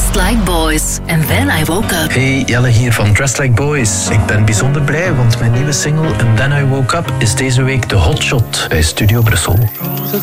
Dressed Like Boys and Then I Woke Up. Hey, Jelle hier van Dressed Like Boys. Ik ben bijzonder blij, want mijn nieuwe single And Then I Woke Up is deze week de hotshot bij Studio Brussel.